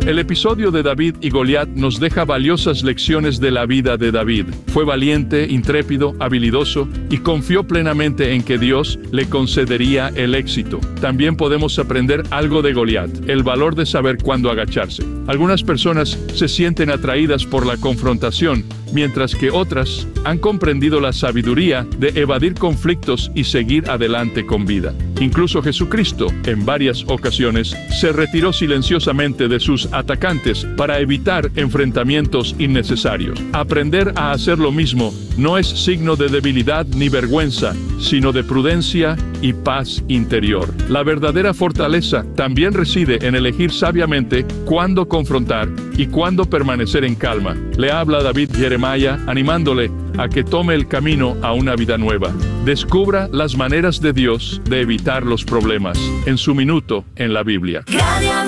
El episodio de David y Goliat nos deja valiosas lecciones de la vida de David. Fue valiente, intrépido, habilidoso y confió plenamente en que Dios le concedería el éxito. También podemos aprender algo de Goliat, el valor de saber cuándo agacharse. Algunas personas se sienten atraídas por la confrontación, mientras que otras han comprendido la sabiduría de evadir conflictos y seguir adelante con vida. Incluso Jesucristo, en varias ocasiones, se retiró silenciosamente de sus atacantes para evitar enfrentamientos innecesarios. Aprender a hacer lo mismo no es signo de debilidad ni vergüenza, sino de prudencia y paz interior. La verdadera fortaleza también reside en elegir sabiamente cuándo confrontar y cuándo permanecer en calma. Le habla David Jeremiah, animándole a que tome el camino a una vida nueva. Descubra las maneras de Dios de evitar los problemas en su minuto en la Biblia.